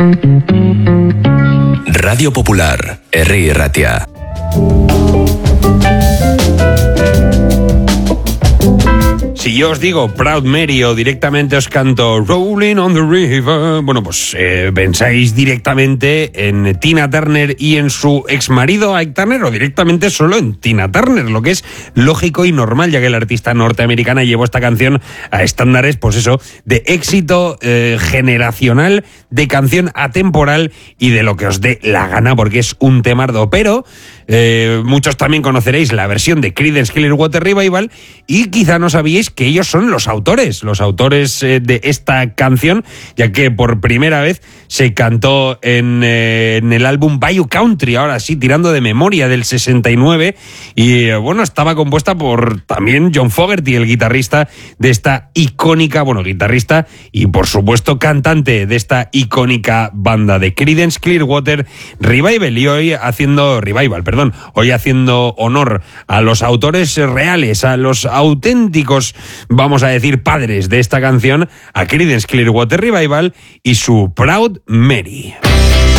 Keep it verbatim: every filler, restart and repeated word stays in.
Radio Popular, Herri Irratia. Si yo os digo Proud Mary o directamente os canto Rolling on the River, bueno, pues eh, pensáis directamente en Tina Turner y en su exmarido Ike Turner, o directamente solo en Tina Turner, lo que es lógico y normal, ya que la artista norteamericana llevó esta canción a estándares, pues eso, de éxito eh, generacional, de canción atemporal y de lo que os dé la gana, porque es un temardo. Pero eh, muchos también conoceréis la versión de Creedence Clearwater Revival y quizá no sabíais que ellos son los autores, los autores eh, de esta canción, ya que por primera vez se cantó en, eh, en el álbum Bayou Country, ahora sí, tirando de memoria, del sesenta y nueve, y eh, bueno, estaba compuesta por también John Fogerty, el guitarrista de esta icónica, bueno, guitarrista y por supuesto cantante de esta icónica banda de Creedence Clearwater Revival, y hoy haciendo, Revival, perdón, hoy haciendo honor a los autores reales, a los auténticos, vamos a decir, padres de esta canción, a Creedence Clearwater Revival y su Proud Mary.